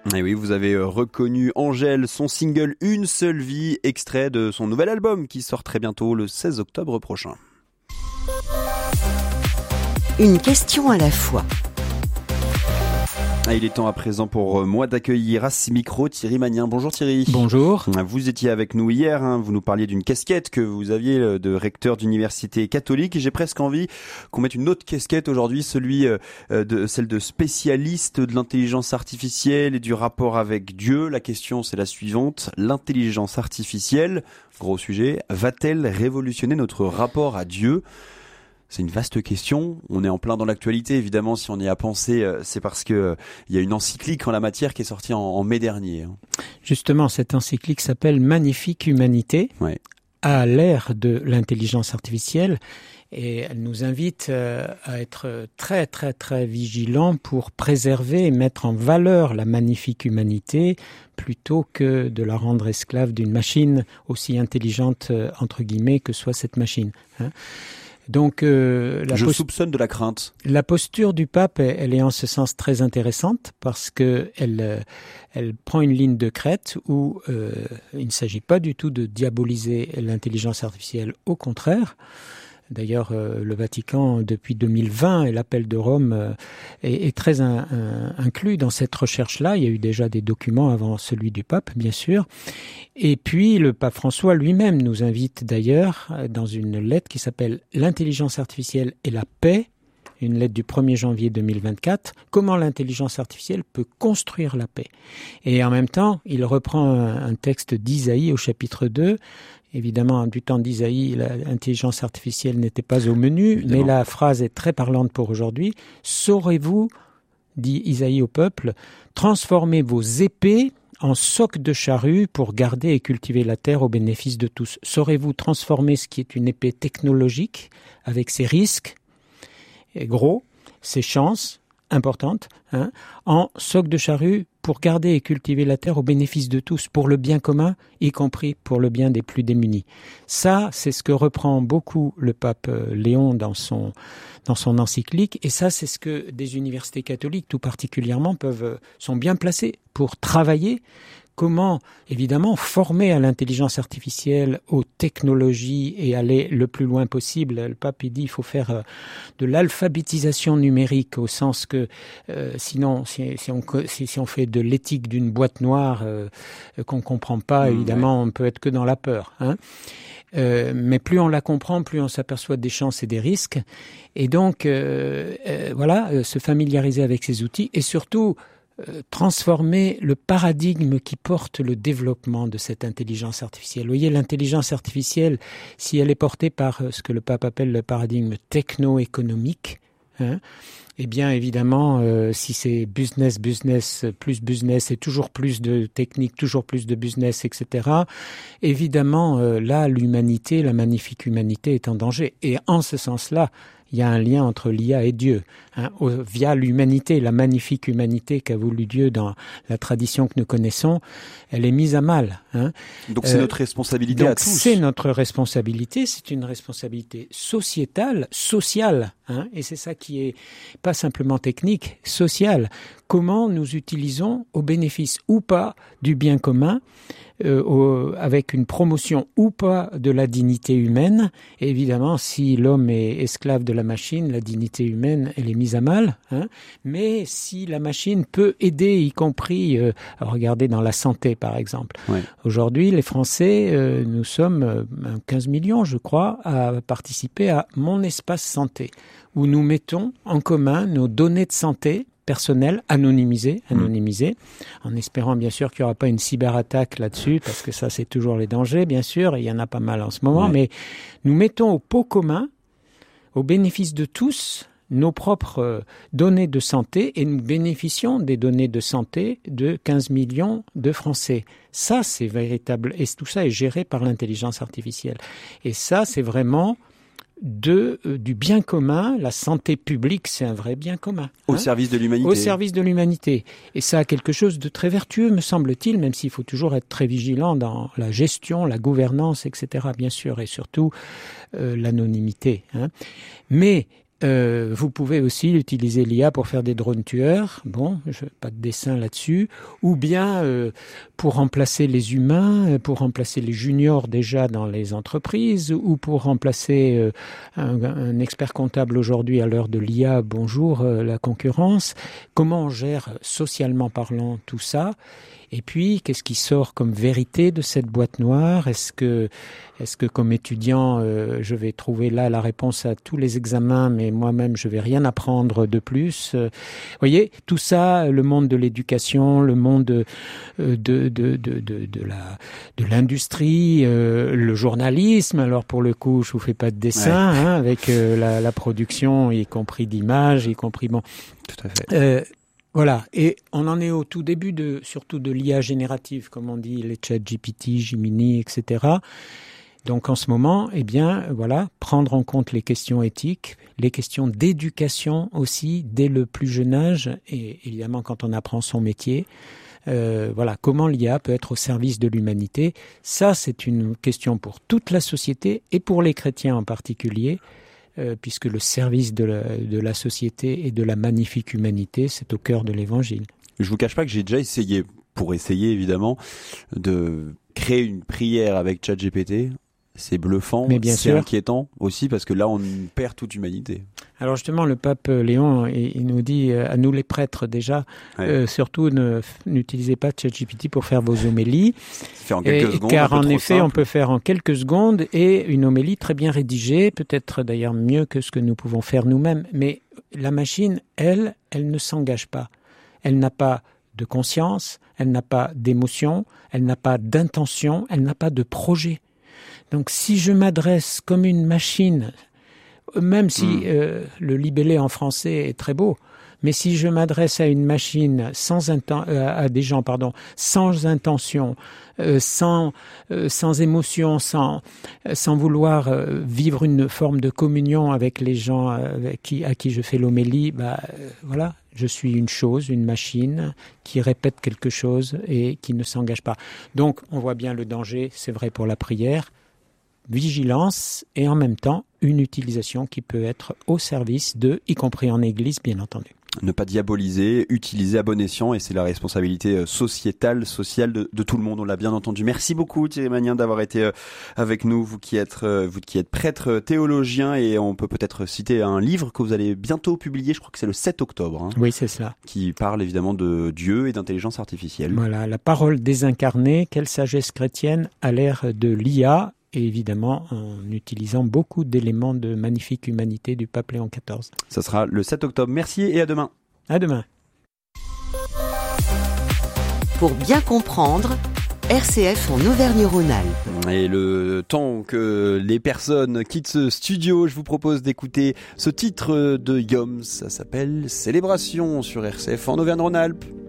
Et oui, vous avez reconnu Angèle, son single Une seule vie, extrait de son nouvel album qui sort très bientôt le 16 octobre prochain. Une question à la fois. Il est temps à présent pour moi d'accueillir à ce micro Thierry Magnin. Bonjour Thierry. Bonjour. Vous étiez avec nous hier, vous nous parliez d'une casquette que vous aviez de recteur d'université catholique. J'ai presque envie qu'on mette une autre casquette aujourd'hui, celle de spécialiste de l'intelligence artificielle et du rapport avec Dieu. La question c'est la suivante, l'intelligence artificielle, gros sujet, va-t-elle révolutionner notre rapport à Dieu ? C'est une vaste question. On est en plein dans l'actualité, évidemment. Si on y a pensé, c'est parce que il y a une encyclique en la matière qui est sortie en mai dernier. Justement, cette encyclique s'appelle Magnifique Humanité, à l'ère de l'intelligence artificielle, et elle nous invite à être très très très vigilants pour préserver et mettre en valeur la magnifique humanité plutôt que de la rendre esclave d'une machine aussi intelligente entre guillemets que soit cette machine. Donc, je soupçonne de la crainte. La posture du pape, elle est en ce sens très intéressante parce que elle prend une ligne de crête où il ne s'agit pas du tout de diaboliser l'intelligence artificielle, au contraire. D'ailleurs, le Vatican, depuis 2020, et l'appel de Rome est très inclus dans cette recherche-là. Il y a eu déjà des documents avant celui du pape, bien sûr. Et puis, le pape François lui-même nous invite d'ailleurs dans une lettre qui s'appelle « L'intelligence artificielle et la paix », une lettre du 1er janvier 2024, comment l'intelligence artificielle peut construire la paix. Et en même temps, il reprend un texte d'Isaïe au chapitre 2. Évidemment, du temps d'Isaïe, l'intelligence artificielle n'était pas au menu, évidemment. Mais la phrase est très parlante pour aujourd'hui. « Saurez-vous, dit Isaïe au peuple, transformer vos épées en socs de charrue pour garder et cultiver la terre au bénéfice de tous. Saurez-vous transformer ce qui est une épée technologique avec ses risques gros, ses chances importantes, en soc de charrue pour garder et cultiver la terre au bénéfice de tous, pour le bien commun, y compris pour le bien des plus démunis. » Ça, c'est ce que reprend beaucoup le pape Léon dans son encyclique, et ça, c'est ce que des universités catholiques, tout particulièrement, sont bien placées pour travailler. Comment, évidemment, former à l'intelligence artificielle, aux technologies et aller le plus loin possible. Le pape, il dit, il faut faire de l'alphabétisation numérique au sens que, sinon, si on fait de l'éthique d'une boîte noire qu'on comprend pas, évidemment, on peut être que dans la peur. Mais plus on la comprend, plus on s'aperçoit des chances et des risques. Et donc, se familiariser avec ces outils et surtout transformer le paradigme qui porte le développement de cette intelligence artificielle. Vous voyez, l'intelligence artificielle, si elle est portée par ce que le pape appelle le paradigme techno-économique, eh bien, évidemment, si c'est business et toujours plus de technique, toujours plus de business, etc., évidemment, là, l'humanité, la magnifique humanité est en danger. Et en ce sens-là, il y a un lien entre l'IA et Dieu, via l'humanité, la magnifique humanité qu'a voulu Dieu dans la tradition que nous connaissons, elle est mise à mal. Donc c'est notre responsabilité à tous. C'est notre responsabilité, c'est une responsabilité sociétale, sociale, et c'est ça qui est pas simplement technique, sociale. Comment nous utilisons au bénéfice ou pas du bien commun, avec une promotion ou pas de la dignité humaine. Et évidemment, si l'homme est esclave de la machine, la dignité humaine, elle est mise à mal. Mais si la machine peut aider, y compris, regardez dans la santé par exemple. Aujourd'hui, les Français, nous sommes 15 millions, je crois, à participer à Mon Espace Santé, où nous mettons en commun nos données de santé personnel, anonymisé, en espérant bien sûr qu'il n'y aura pas une cyberattaque là-dessus, parce que ça c'est toujours les dangers, bien sûr, et il y en a pas mal en ce moment, mais nous mettons au pot commun, au bénéfice de tous, nos propres données de santé, et nous bénéficions des données de santé de 15 millions de Français. Ça, c'est véritable, et tout ça est géré par l'intelligence artificielle. Et ça, c'est vraiment du bien commun. La santé publique, c'est un vrai bien commun. Au service de l'humanité. Au service de l'humanité. Et ça a quelque chose de très vertueux, me semble-t-il, même s'il faut toujours être très vigilant dans la gestion, la gouvernance, etc., bien sûr, et surtout l'anonymité. Mais vous pouvez aussi utiliser l'IA pour faire des drones tueurs. Bon, pas de dessin là-dessus. Ou bien pour remplacer les humains, pour remplacer les juniors déjà dans les entreprises, ou pour remplacer un expert comptable aujourd'hui à l'heure de l'IA. Bonjour, la concurrence. Comment on gère socialement parlant tout ça ? Et puis, qu'est-ce qui sort comme vérité de cette boîte noire ? Est-ce que comme étudiant, je vais trouver là la réponse à tous les examens, mais moi-même, je vais rien apprendre de plus ? Vous voyez, tout ça, le monde de l'éducation, le monde de l'industrie, le journalisme. Alors, pour le coup, je vous fais pas de dessin, ouais. Avec la production, y compris d'images, y compris bon. Tout à fait. Voilà, et on en est au tout début surtout de l'IA générative, comme on dit, les ChatGPT, Gemini, etc. Donc en ce moment, voilà, prendre en compte les questions éthiques, les questions d'éducation aussi, dès le plus jeune âge, et évidemment quand on apprend son métier. Voilà, comment l'IA peut être au service de l'humanité. Ça, c'est une question pour toute la société et pour les chrétiens en particulier. Puisque le service de la société et de la magnifique humanité, c'est au cœur de l'Évangile. Je vous cache pas que j'ai déjà essayé, pour essayer évidemment, de créer une prière avec ChatGPT. C'est bluffant, c'est inquiétant aussi, parce que là, on perd toute humanité. Alors justement, le pape Léon, il nous dit à nous les prêtres déjà, surtout n'utilisez pas ChatGPT pour faire vos homélies. Fait en quelques secondes, car en effet, simple. On peut faire en quelques secondes et une homélie très bien rédigée, peut-être d'ailleurs mieux que ce que nous pouvons faire nous-mêmes. Mais la machine, elle ne s'engage pas. Elle n'a pas de conscience, elle n'a pas d'émotion, elle n'a pas d'intention, elle n'a pas de projet. Donc si je m'adresse comme une machine, même si le libellé en français est très beau, mais si je m'adresse à une machine à des gens sans intention, sans émotion, sans vouloir vivre une forme de communion avec les gens à qui je fais l'homélie, voilà, je suis une chose, une machine qui répète quelque chose et qui ne s'engage pas. Donc on voit bien le danger, c'est vrai pour la prière. Vigilance et en même temps une utilisation qui peut être au service y compris en Église bien entendu. Ne pas diaboliser, utiliser à bon escient, et c'est la responsabilité sociale de tout le monde, on l'a bien entendu. Merci beaucoup Thierry Magnin d'avoir été avec nous, vous qui êtes prêtre théologien, et on peut peut-être citer un livre que vous allez bientôt publier, je crois que c'est le 7 octobre. Oui, c'est cela. Qui parle évidemment de Dieu et d'intelligence artificielle. Voilà, la parole désincarnée, quelle sagesse chrétienne à l'ère de l'IA, et évidemment en utilisant beaucoup d'éléments de magnifique humanité du pape Léon XIV. Ça sera le 7 octobre. Merci et à demain. À demain. Pour bien comprendre, RCF en Auvergne-Rhône-Alpes. Et le temps que les personnes quittent ce studio, je vous propose d'écouter ce titre de Yoms. Ça s'appelle Célébration sur RCF en Auvergne-Rhône-Alpes.